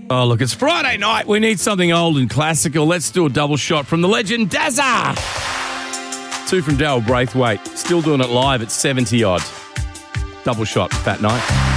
Oh, look, it's Friday night. We need something old and classical. Let's do a double shot from the legend Dazza. 2 from Daryl Braithwaite. Still doing it live at 70 odd. Double shot, Fat Night.